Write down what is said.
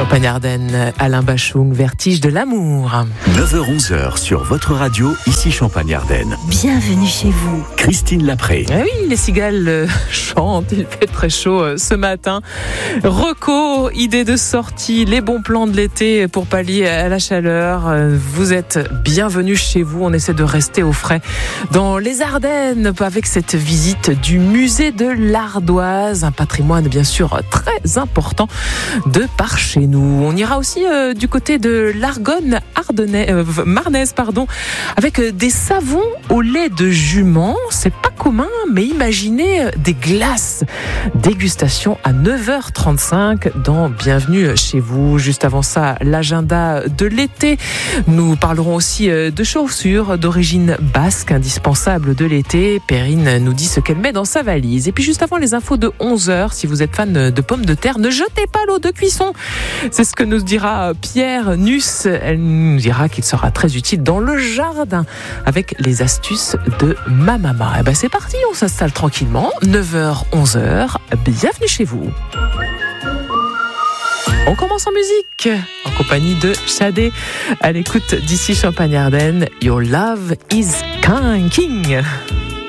Champagne-Ardenne, Alain Bachung, Vertige de l'amour. 9h-11h sur votre radio, ici Champagne-Ardenne. Bienvenue chez vous. Christine Lapré. Ah oui, les cigales chantent, il fait très chaud ce matin. Reco, idée de sortie, les bons plans de l'été pour pallier à la chaleur. Vous êtes bienvenus chez vous, on essaie de rester au frais dans les Ardennes avec cette visite du musée de l'Ardoise, un patrimoine bien sûr très important de par chez nous. On ira aussi du côté de l'Argonne marnaise, avec des savons au lait de jument. C'est pas commun, mais imaginez des glaces. Dégustation à 9h35 dans Bienvenue chez vous. Juste avant ça, l'agenda de l'été. Nous parlerons aussi de chaussures d'origine basque, indispensables de l'été. Perrine nous dit ce qu'elle met dans sa valise. Et puis juste avant les infos de 11h, si vous êtes fan de pommes de terre, ne jetez pas l'eau de cuisson. C'est ce que nous dira Pierre Nuss. Elle nous dira qu'il sera très utile dans le jardin avec les astuces de ma maman. Et ben c'est parti, on s'installe tranquillement. 9h, 11h, bienvenue chez vous. On commence en musique, en compagnie de Shadé, à l'écoute d'ici Champagne-Ardenne. Your love is king.